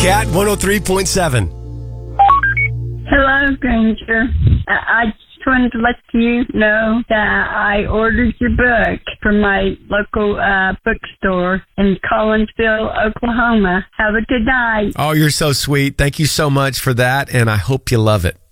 Cat 103.7. Hello, Granger. I just wanted to let you know that I ordered your book from my local bookstore in Collinsville, Oklahoma. Have a good night. Oh, you're so sweet. Thank you so much for that, and I hope you love it.